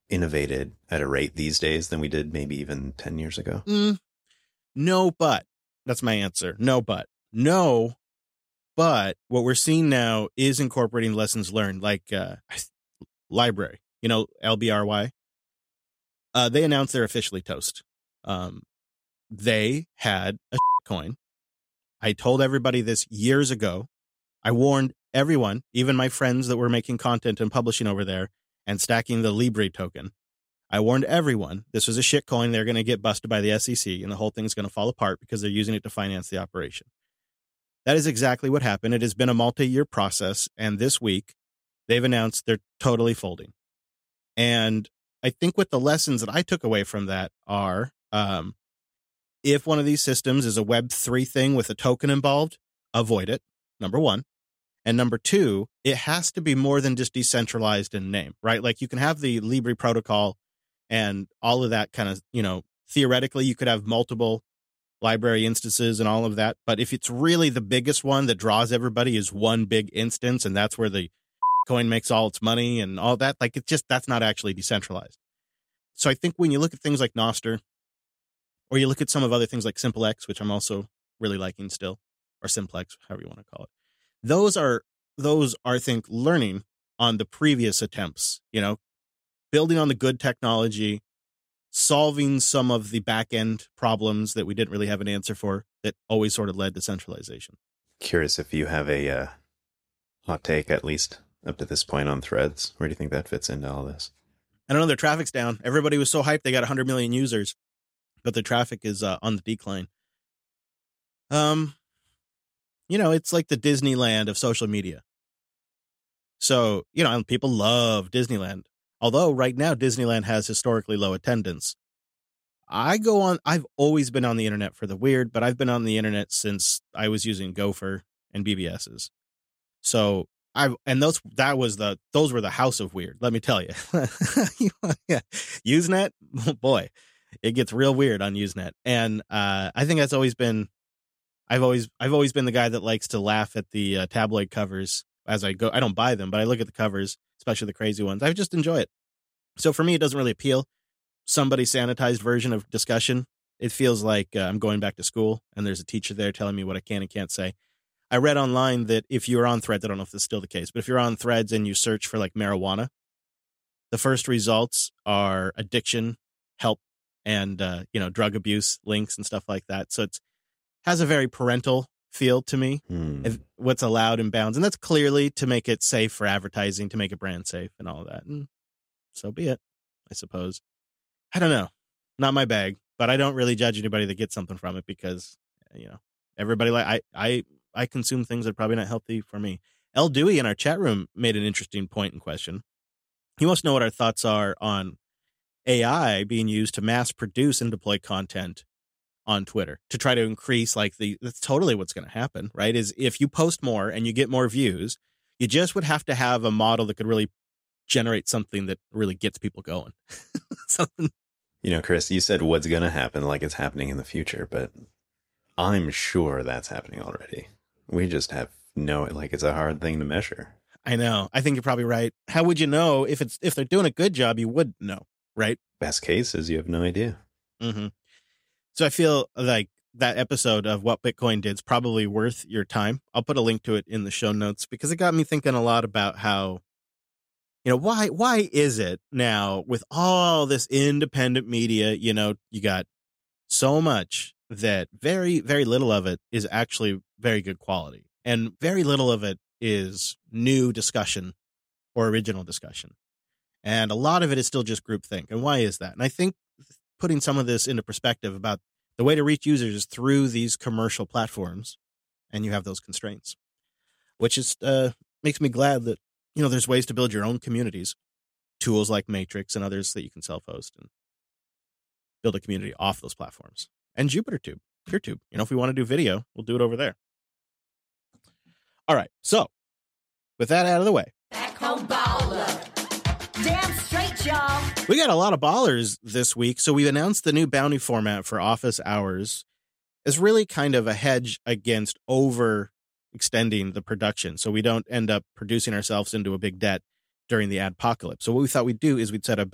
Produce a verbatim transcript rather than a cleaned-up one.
innovated at a rate these days than we did maybe even ten years ago? Mm, no, but that's my answer. No, but no, but what we're seeing now is incorporating lessons learned, like uh, library, you know, L B R Y. Uh, they announced they're officially toast. Um, they had a coin. I told everybody this years ago. I warned everyone, even my friends that were making content and publishing over there and stacking the Libre token. I warned everyone this was a shit coin. They're going to get busted by the S E C and the whole thing's going to fall apart because they're using it to finance the operation. That is exactly what happened. It has been a multi-year process. And this week they've announced they're totally folding. And I think what the lessons that I took away from that are, um, if one of these systems is a Web three thing with a token involved, avoid it, number one. And number two, it has to be more than just decentralized in name, right? Like you can have the Libre protocol and all of that kind of, you know, theoretically you could have multiple library instances and all of that. But if it's really the biggest one that draws everybody is one big instance, and that's where the coin makes all its money and all that, like it's just, that's not actually decentralized. So I think when you look at things like Nostr, or you look at some of other things like SimpleX, which I'm also really liking still, or Simplex, however you want to call it. Those are, those are, I think, learning on the previous attempts, you know, building on the good technology, solving some of the back end problems that we didn't really have an answer for that always sort of led to centralization. Curious if you have a uh, hot take, at least up to this point, on Threads. Where do you think that fits into all this? I don't know. Their traffic's down. Everybody was so hyped they got one hundred million users, but the traffic is uh, on the decline. Um, you know, it's like the Disneyland of social media. So, you know, people love Disneyland. Although right now Disneyland has historically low attendance. I go on, I've always been on the internet for the weird, but I've been on the internet since I was using Gopher and B B S's. So I've, and those, that was the, those were the house of weird, let me tell you. Yeah. Usenet, boy, it gets real weird on Usenet. And uh, I think that's always been, I've always, I've always been the guy that likes to laugh at the uh, tabloid covers as I go. I don't buy them, but I look at the covers, especially the crazy ones. I just enjoy it. So for me, it doesn't really appeal. Somebody sanitized version of discussion. It feels like uh, I'm going back to school and there's a teacher there telling me what I can and can't say. I read online that if you're on Threads, I don't know if this is still the case, but if you're on Threads and you search for like marijuana, the first results are addiction, help, and, uh, you know, drug abuse links and stuff like that. So it's has a very parental feel to me, hmm. if, what's allowed in bounds. And that's clearly to make it safe for advertising, to make it brand safe and all of that. And so be it, I suppose. I don't know. Not my bag, but I don't really judge anybody that gets something from it because, you know, everybody like I, I, I consume things that are probably not healthy for me. El Dewey in our chat room made an interesting point in question. He wants to know what our thoughts are on A I being used to mass produce and deploy content on Twitter to try to increase like the, that's totally what's going to happen, right? Is if you post more and you get more views, you just would have to have a model that could really generate something that really gets people going. Something. You know, Chris, you said what's going to happen like it's happening in the future, but I'm sure that's happening already. We just have no, like it's a hard thing to measure. I know. I think you're probably right. How would you know if it's, if they're doing a good job, you would know, right? Best case is you have no idea. Mm-hmm. So I feel like that episode of What Bitcoin Did is probably worth your time. I'll put a link to it in the show notes because it got me thinking a lot about how, you know, why, why is it now with all this independent media, you know, you got so much that very, very little of it is actually very good quality and very little of it is new discussion or original discussion. And a lot of it is still just groupthink. And why is that? And I think putting some of this into perspective about the way to reach users is through these commercial platforms, and you have those constraints, which is uh, makes me glad that, you know, there's ways to build your own communities, tools like Matrix and others that you can self-host and build a community off those platforms. And JupyterTube, PeerTube. You know, if we want to do video, we'll do it over there. All right. So with that out of the way, Back home baller. Damn straight, y'all. We got a lot of ballers this week. So we announced the new bounty format for office hours is really kind of a hedge against over extending the production. So we don't end up producing ourselves into a big debt during the adpocalypse. So what we thought we'd do is we'd set a